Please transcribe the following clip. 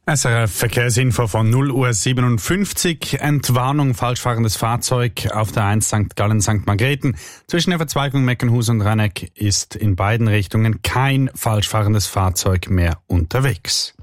SRF Verkehrsinfo von 0:57 Uhr. Entwarnung, falschfahrendes Fahrzeug auf der 1 St. Gallen-St. Margrethen. Zwischen der Verzweigung Meckenhus und Renneck ist in beiden Richtungen kein falschfahrendes Fahrzeug mehr unterwegs.